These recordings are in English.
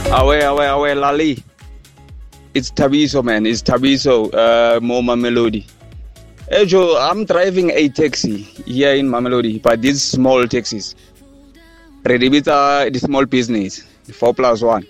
Awe, Lali. It's Tabiso, man. It's Tabiso, Moma Melody. Hey, Joe, I'm driving a taxi here in Mamelodi, but these small taxis. Redibita, the small business, 4+1.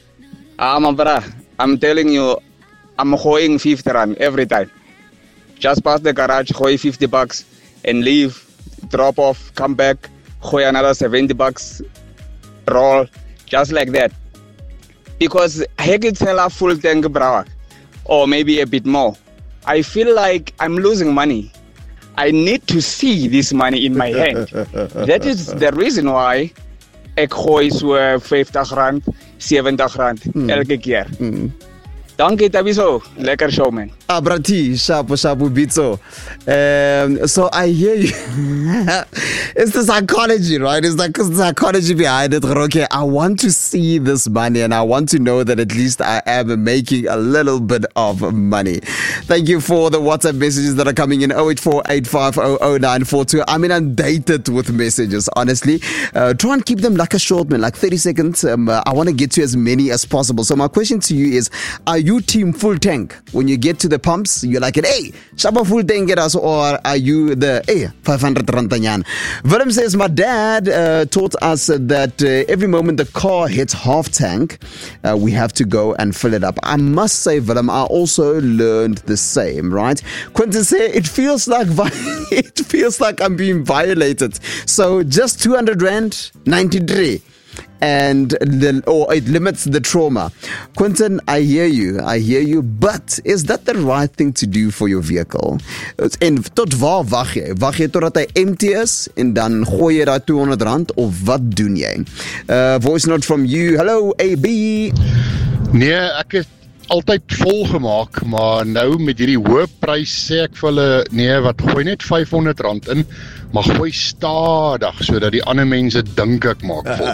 I'm telling you, I'm hoing 50 rand every time. Just pass the garage, hoy $50 and leave, drop off, come back, hoy another $70, roll, just like that. Because I can sell a full tank bra, or maybe a bit more. I feel like I'm losing money. I need to see this money in my hand. That is the reason why ek gooi so 50 rand, 70 rand elke keer. Dankie Tabiso, lekker show man. Abrati, shapo bitso. So I hear you. It's the psychology, right? It's like the psychology behind it. Okay, I want to see this money and I want to know that at least I am making a little bit of money. Thank you for the WhatsApp messages that are coming in 0848500942. I'm inundated with messages, honestly. Try and keep them like a short, man, like 30 seconds. I want to get to as many as possible. So my question to you is, are you team full tank? When you get to the pumps, you're like, hey, Shaba full tank get us, or are you the 500 rantanyan? Willem says, my dad taught us that every moment the car hits half tank, we have to go and fill it up. I must say, Willem, I also learned the same, right? Quentin said, it feels like I'm being violated. So just 200 rand, 93. And it limits the trauma. Quentin, I hear you, but is that the right thing to do for your vehicle? En tot waar wag jy? Wag jy totdat hy empty is en dan gooi jy daai 200 rand of wat doen jy? Voice note from you. Hello AB. Nee, ek het altyd vol gemaak, maar nou met hierdie hoë prys sê ek vir hulle, nee, wat gooi net 500 rand in, maar gooi stadig, sodat die ander mense dink ek maak vol.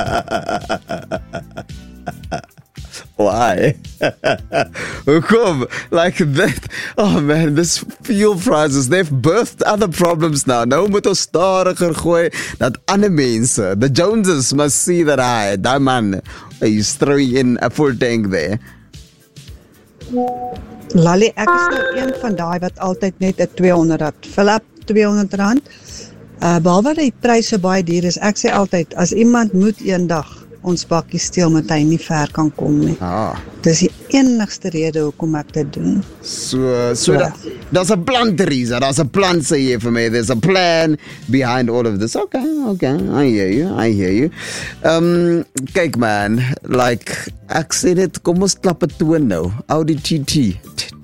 Why? Hoekom? Like that. Oh man, this fuel prices, they've birthed other problems now. Nou moet ons stadiger gooi, dat ander mense, the Joneses must see that that man is throwing in a full tank there. Lali, ek is nou een van daai wat altyd net 'n 200 rand, fill up 200 rand. Behalwe die pryse baie duur is, ek sê altyd, as iemand moet eendag ons bakkie steel, met hy nie ver kan kom nie. Dis die enigste rede hoekom ek dit doen. So daar's 'n plan, Teresa. Daar's 'n plan, sê jy vir my. There's a plan behind all of this. Okay. I hear you. Kyk man, like ek sê dit, kom ons klap 'n toon nou. Audi TT.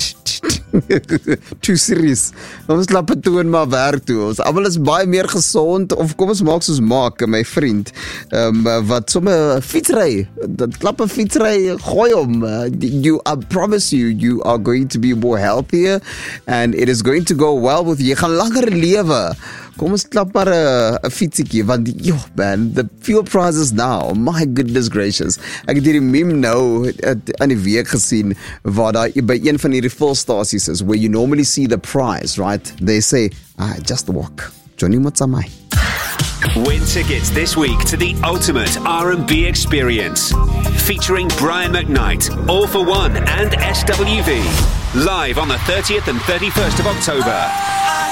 Too serious. Kom ons klap 'n toon maar werk toe. Ons almal is baie meer gesond, of kom ons maak soos Mark, my vriend, wat sommer fietsry, dat klap 'n fietsry, gooi hom. I promise you are going to be more healthier and it is going to go well with you. Jy gaan langer lewe. Kom ons klap maar 'n fietsiekie, want man, the fuel prices now, my goodness gracious. Ek het hierdie meme nou in die week gesien, waar daar by een van hierdie fulstasies is, where you normally see the price, right? They say, just walk. Johnny Motsamai. Win tickets this week to the ultimate R&B experience, featuring Brian McKnight, All for One and SWV, live on the 30th and 31st of October.